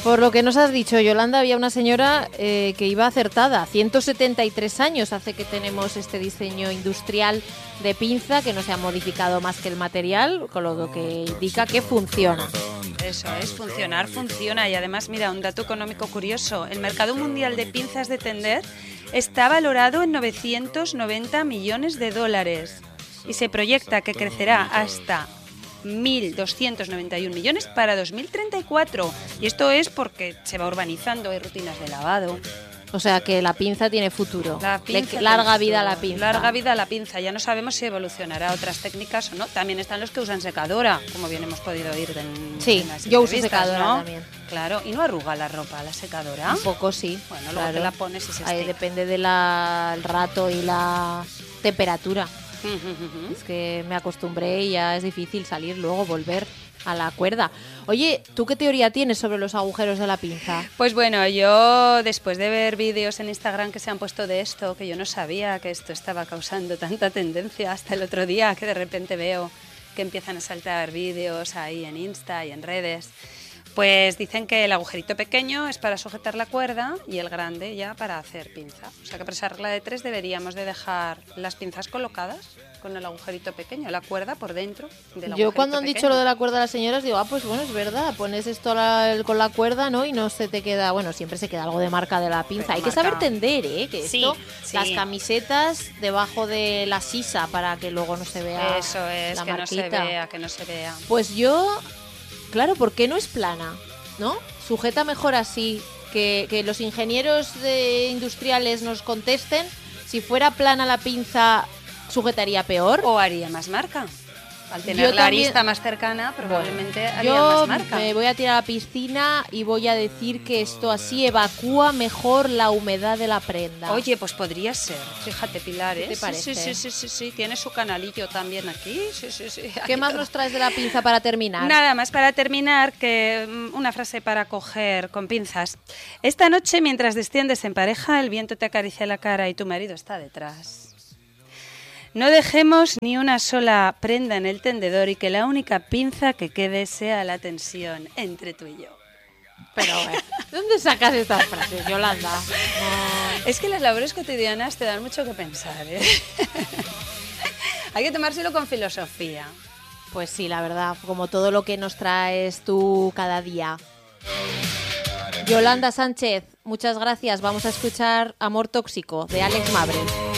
Por lo que nos has dicho, Yolanda, había una señora que iba acertada. 173 años hace que tenemos este diseño industrial de pinza que no se ha modificado más que el material, con lo que indica que funciona. Eso es, funciona. Y además, mira, un dato económico curioso. El mercado mundial de pinzas de tender está valorado en 990 millones de dólares y se proyecta que crecerá hasta 1.291 millones para 2034. Y esto es porque se va urbanizando, hay rutinas de lavado. O sea que la pinza tiene futuro. Larga vida a la pinza. Larga vida a la pinza. Ya no sabemos si evolucionará a otras técnicas o no. También están los que usan secadora, como bien hemos podido oír sí, yo uso secadora, ¿no? También. Claro, y no arruga la ropa, la secadora. Un poco sí. Bueno, claro. luego te la pones y se estica. Ahí depende del rato y la temperatura. Es que me acostumbré y ya es difícil salir luego, volver a la cuerda. Oye, ¿tú qué teoría tienes sobre los agujeros de la pinza? Pues bueno, yo después de ver vídeos en Instagram que se han puesto de esto, que yo no sabía que esto estaba causando tanta tendencia hasta el otro día, que de repente veo que empiezan a saltar vídeos ahí en Insta y en redes, pues dicen que el agujerito pequeño es para sujetar la cuerda y el grande ya para hacer pinza. O sea que por esa regla de 3 deberíamos de dejar las pinzas colocadas con el agujerito pequeño, la cuerda por dentro del agujerito pequeño. Yo cuando han dicho lo de la cuerda a las señoras digo, pues bueno, es verdad, pones esto con la cuerda, ¿no? Y no se te queda, bueno, siempre se queda algo de marca de la pinza. Hay que saber tender, que esto, sí. Las camisetas debajo de la sisa para que luego no se vea. Eso es, la que marquita. no se vea. Pues yo, claro, ¿por qué no es plana? ¿No? Sujeta mejor así, que los ingenieros industriales nos contesten. Si fuera plana la pinza, ¿sujetaría peor? ¿O haría más marca? Al tener la arista más cercana, probablemente haría más marca. Yo me voy a tirar a la piscina y voy a decir que esto así evacúa mejor la humedad de la prenda. Oye, pues podría ser. Fíjate, Pilar, ¿eh? ¿Qué te parece? Sí. Tiene su canalillo también aquí. Sí. ¿Qué más nos traes de la pinza para terminar? Nada más para terminar, que una frase para coger con pinzas. Esta noche, mientras desciendes en pareja, el viento te acaricia la cara y tu marido está detrás. No dejemos ni una sola prenda en el tendedor y que la única pinza que quede sea la tensión entre tú y yo. Pero bueno, ¿dónde sacas estas frases, Yolanda? No. Es que las labores cotidianas te dan mucho que pensar, ¿eh? Hay que tomárselo con filosofía. Pues sí, la verdad, como todo lo que nos traes tú cada día. Yolanda Sánchez, muchas gracias. Vamos a escuchar Amor Tóxico de Alex Mabre.